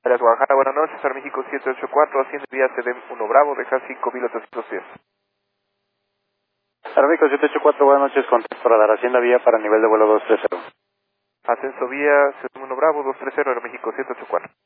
Gracias, Guadalajara, buenas noches, Aeroméxico 784, asciende vía CDM 1 Bravo, deja 5810. Aeroméxico 784, buenas noches, contacto para dar Hacienda vía para nivel de vuelo 230. Ascenso vía CDM 1 Bravo, 230, Aeroméxico 784.